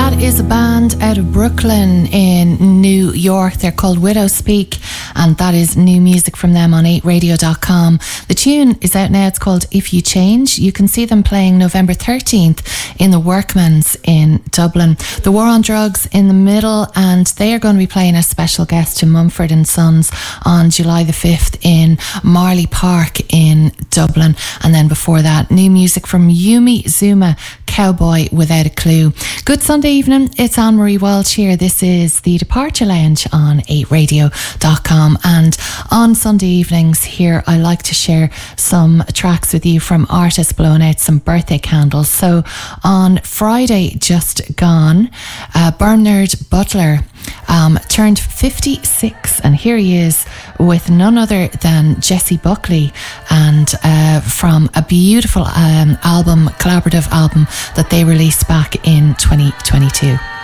That is a band out of Brooklyn in New York. They're called Widow Speak, and that is new music from them on 8radio.com. The tune is out now. It's called If You Change. You can see them playing November 13th in the Workman's in Dublin. The War on Drugs in the middle, and they are going to be playing a special guest to Mumford and Sons on July the 5th in Marley Park in Dublin. And then before that, new music from Yumi Zuma, Cowboy Without a Clue. Good Sunday evening, it's Anne-Marie Walsh here. This is the Departure Lounge on 8radio.com, and on Sunday evenings here I like to share some tracks with you from artists blowing out some birthday candles. So on Friday just gone, Bernard Butler turned 56, and here he is with none other than Jessie Buckley, and from a beautiful collaborative album that they released back in 2022.